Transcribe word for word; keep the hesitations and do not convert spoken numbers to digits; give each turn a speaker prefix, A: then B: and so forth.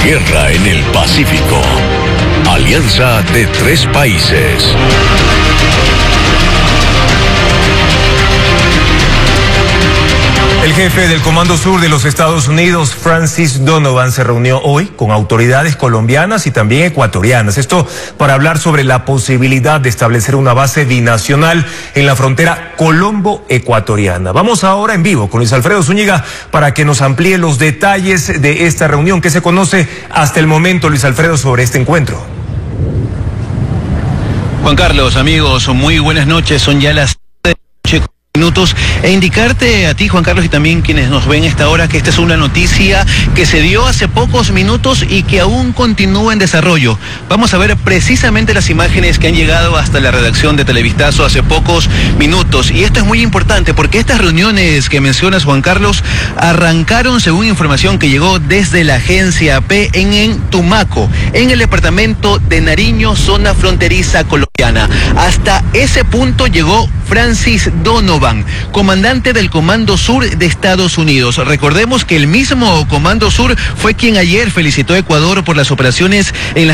A: Guerra en el Pacífico. Alianza de tres países.
B: El jefe del Comando Sur de los Estados Unidos, Francis Donovan, se reunió hoy con autoridades colombianas y también ecuatorianas. Esto para hablar sobre la posibilidad de establecer una base binacional en la frontera colombo-ecuatoriana. Vamos ahora en vivo con Luis Alfredo Zúñiga para que nos amplíe los detalles de esta reunión. ¿Qué se conoce hasta el momento, Luis Alfredo, sobre este encuentro?
C: Juan Carlos, amigos, muy buenas noches. Son ya las minutos e indicarte a ti, Juan Carlos, y también quienes nos ven a esta hora, que esta es una noticia que se dio hace pocos minutos y que aún continúa en desarrollo. Vamos a ver precisamente las imágenes que han llegado hasta la redacción de Televistazo hace pocos minutos, y esto es muy importante porque estas reuniones que mencionas, Juan Carlos, arrancaron según información que llegó desde la agencia A P en, en Tumaco, en el departamento de Nariño, zona fronteriza colombiana. Hasta ese punto llegó Francis Donovan, comandante del Comando Sur de Estados Unidos. Recordemos que el mismo Comando Sur fue quien ayer felicitó a Ecuador por las operaciones en las